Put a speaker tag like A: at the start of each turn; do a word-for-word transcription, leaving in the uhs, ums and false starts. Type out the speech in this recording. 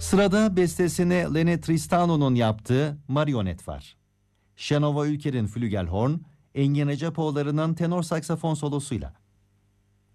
A: Sırada bestesini Lenny Tristano'nun yaptığı Marionet var. Şenova Ülker'in flügelhorn, Engin Recepoğulları'nın tenor saksafon solosuyla.